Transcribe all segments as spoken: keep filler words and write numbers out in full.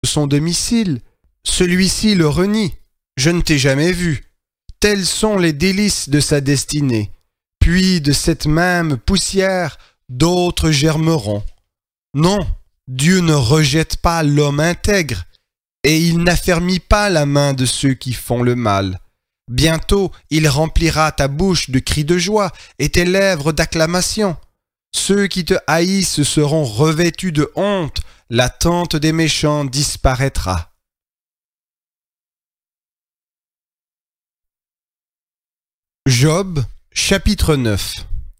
son domicile. Celui-ci le renie. Je ne t'ai jamais vu. Tels sont les délices de sa destinée. Puis de cette même poussière, d'autres germeront. Non, Dieu ne rejette pas l'homme intègre, et il n'affermit pas la main de ceux qui font le mal. Bientôt, il remplira ta bouche de cris de joie et tes lèvres d'acclamations. Ceux qui te haïssent seront revêtus de honte, la tente des méchants disparaîtra. Job, chapitre neuf.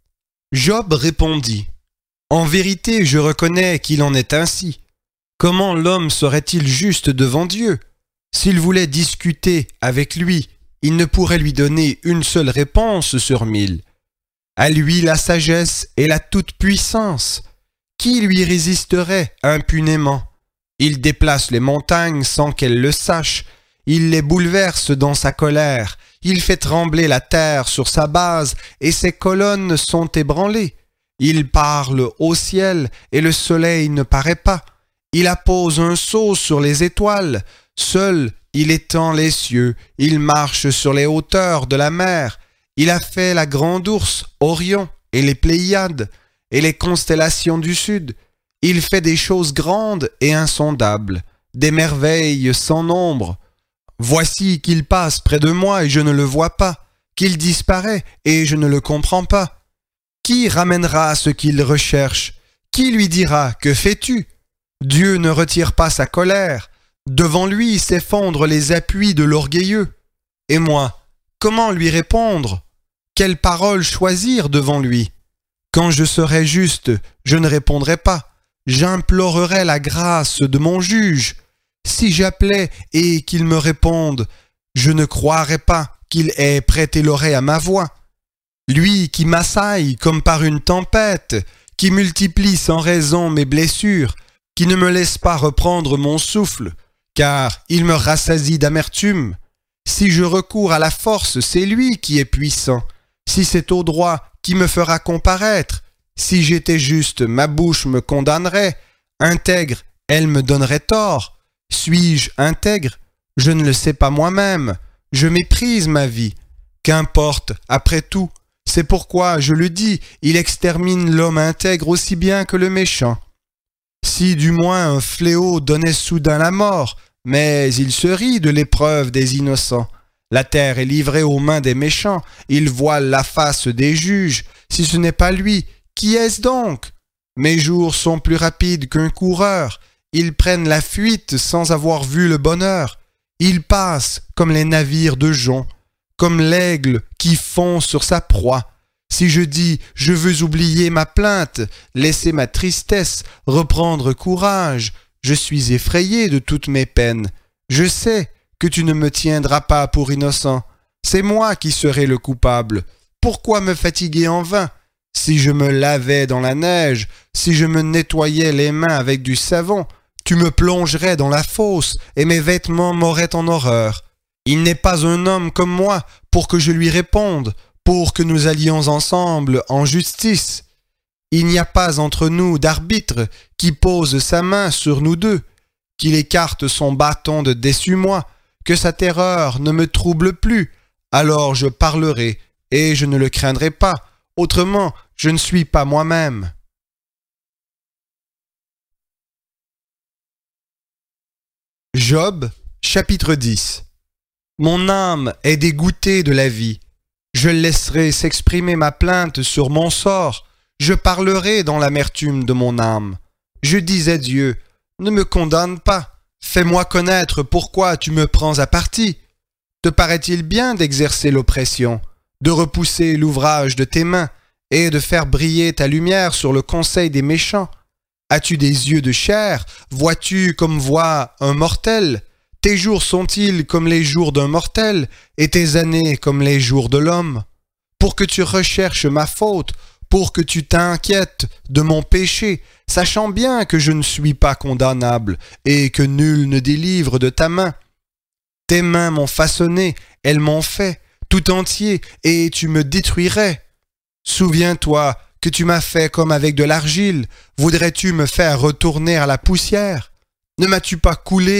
Job répondit: En vérité, je reconnais qu'il en est ainsi. Comment l'homme serait-il juste devant Dieu? S'il voulait discuter avec lui, il ne pourrait lui donner une seule réponse sur mille. À lui la sagesse et la toute-puissance. Qui lui résisterait impunément? Il déplace les montagnes sans qu'elles le sachent. Il les bouleverse dans sa colère. Il fait trembler la terre sur sa base et ses colonnes sont ébranlées. Il parle au ciel et le soleil ne paraît pas. Il appose un sceau sur les étoiles. Seul, il étend les cieux. Il marche sur les hauteurs de la mer. Il a fait la grande ours, Orion, et les Pléiades, et les constellations du sud. Il fait des choses grandes et insondables, des merveilles sans nombre. Voici qu'il passe près de moi et je ne le vois pas, qu'il disparaît et je ne le comprends pas. Qui ramènera ce qu'il recherche? Qui lui dira: Que fais-tu? Dieu ne retire pas sa colère. Devant lui s'effondrent les appuis de l'orgueilleux. Et moi, comment lui répondre? Quelle parole choisir devant lui? Quand je serai juste, je ne répondrai pas. J'implorerai la grâce de mon juge. Si j'appelais et qu'il me réponde, je ne croirais pas qu'il ait prêté l'oreille à ma voix. Lui qui m'assaille comme par une tempête, qui multiplie sans raison mes blessures, qui ne me laisse pas reprendre mon souffle, car il me rassasie d'amertume. Si je recours à la force, c'est lui qui est puissant. Si c'est au droit qui me fera comparaître, si j'étais juste, ma bouche me condamnerait. Intègre, elle me donnerait tort. Suis-je intègre? Je ne le sais pas moi-même. Je méprise ma vie. Qu'importe, après tout. C'est pourquoi, je le dis, il extermine l'homme intègre aussi bien que le méchant. Si du moins un fléau donnait soudain la mort, mais il se rit de l'épreuve des innocents. La terre est livrée aux mains des méchants, il voile la face des juges. Si ce n'est pas lui, qui est-ce donc? Mes jours sont plus rapides qu'un coureur, ils prennent la fuite sans avoir vu le bonheur. Ils passent comme les navires de jonc, comme l'aigle qui fond sur sa proie. Si je dis « je veux oublier ma plainte, laisser ma tristesse, reprendre courage », je suis effrayé de toutes mes peines. Je sais que tu ne me tiendras pas pour innocent. C'est moi qui serai le coupable. Pourquoi me fatiguer en vain? Si je me lavais dans la neige, si je me nettoyais les mains avec du savon, tu me plongerais dans la fosse et mes vêtements m'auraient en horreur. Il n'est pas un homme comme moi pour que je lui réponde, pour que nous allions ensemble en justice. Il n'y a pas entre nous d'arbitre qui pose sa main sur nous deux, qu'il écarte son bâton de dessus moi, que sa terreur ne me trouble plus. Alors je parlerai, et je ne le craindrai pas, autrement je ne suis pas moi-même. Job, chapitre dix. Mon âme est dégoûtée de la vie. Je laisserai s'exprimer ma plainte sur mon sort. Je parlerai dans l'amertume de mon âme. Je dis à Dieu, ne me condamne pas. Fais-moi connaître pourquoi tu me prends à partie. Te paraît-il bien d'exercer l'oppression, de repousser l'ouvrage de tes mains et de faire briller ta lumière sur le conseil des méchants? As-tu des yeux de chair? Vois-tu comme voit un mortel? Tes jours sont-ils comme les jours d'un mortel, et tes années comme les jours de l'homme? Pour que tu recherches ma faute, pour que tu t'inquiètes de mon péché, sachant bien que je ne suis pas condamnable, et que nul ne délivre de ta main. Tes mains m'ont façonné, elles m'ont fait, tout entier, et tu me détruirais. Souviens-toi que tu m'as fait comme avec de l'argile, voudrais-tu me faire retourner à la poussière? Ne m'as-tu pas coulé